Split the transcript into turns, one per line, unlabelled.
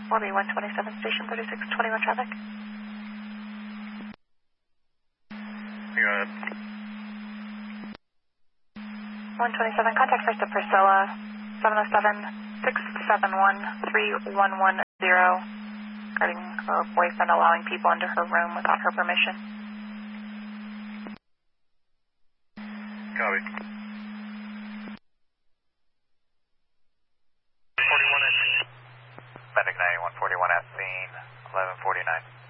Warby 127, station 3621 traffic.
Go ahead.
127, contact first to Priscilla, 707-671-3110, regarding her boyfriend allowing people into her room without her permission.
Copy.
41 at Medic 9141 at scene, 1149.